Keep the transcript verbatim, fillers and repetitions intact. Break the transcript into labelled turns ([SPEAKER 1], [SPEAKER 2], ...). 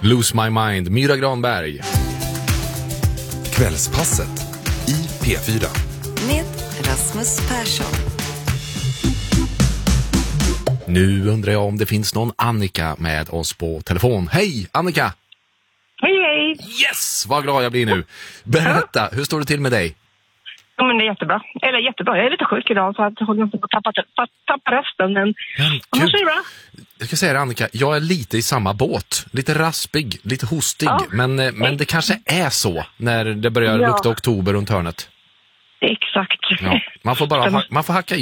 [SPEAKER 1] Lose My Mind, Myra Granberg.
[SPEAKER 2] Kvällspasset i P fyra.
[SPEAKER 3] Med Rasmus Persson.
[SPEAKER 1] Nu undrar jag om det finns någon Annika med oss på telefon. Hej Annika!
[SPEAKER 4] Hej, hej!
[SPEAKER 1] Yes, vad glad jag blir nu. Berätta, hur står det till med dig?
[SPEAKER 4] Ja, men det är jättebra. Eller jättebra, jag är lite sjuk idag så att jag håller inte på att tappa, tappa, tappa rösten. Men annars är det bra.
[SPEAKER 1] Jag ska säga det Annika, jag är lite i samma båt. Lite raspig, lite hostig.
[SPEAKER 4] Ja.
[SPEAKER 1] Men, men det kanske är så när det börjar
[SPEAKER 4] Ja.
[SPEAKER 1] lukta oktober runt hörnet.
[SPEAKER 4] Exakt.
[SPEAKER 1] Ja, man får bara ha, man får hacka i